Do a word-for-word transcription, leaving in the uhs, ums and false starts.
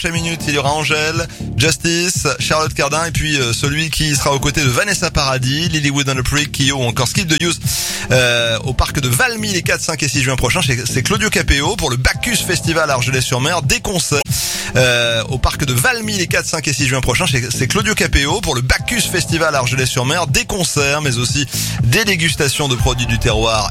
Chaque minute, il y aura Angèle, Justice, Charlotte Cardin et puis euh, celui qui sera aux côtés de Vanessa Paradis, Lilywood and the Prick, Kyo ou encore Skip the Use euh, au parc de Valmy les quatre, cinq et six juin prochains. C'est Claudio Capéo pour le Bacchus Festival à Argelès-sur-Mer, des concerts euh, au parc de Valmy les quatre, cinq et six juin prochains. C'est Claudio Capéo pour le Bacchus Festival à Argelès-sur-Mer, des concerts mais aussi des dégustations de produits du terroir